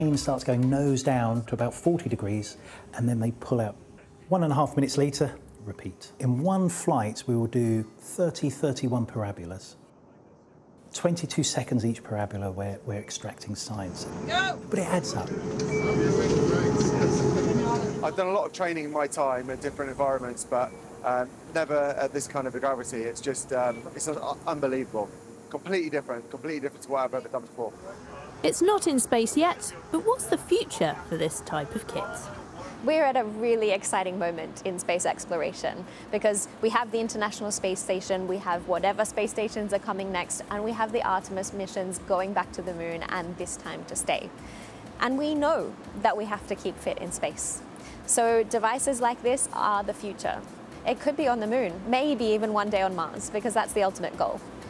Plane starts going nose down to about 40 degrees, and then they pull out. 1.5 minutes later, repeat. In one flight, we will do 31 parabolas. 22 seconds each parabola where we're extracting science. Go! But it adds up. I've done a lot of training in my time in different environments, but never at this kind of gravity. It's just, it's unbelievable. Completely different to what I've ever done before. It's not in space yet, but what's the future for this type of kit? We're at a really exciting moment in space exploration because we have the International Space Station, we have whatever space stations are coming next, and we have the Artemis missions going back to the moon and this time to stay. And we know that we have to keep fit in space. So devices like this are the future. It could be on the moon, maybe even one day on Mars, because that's the ultimate goal.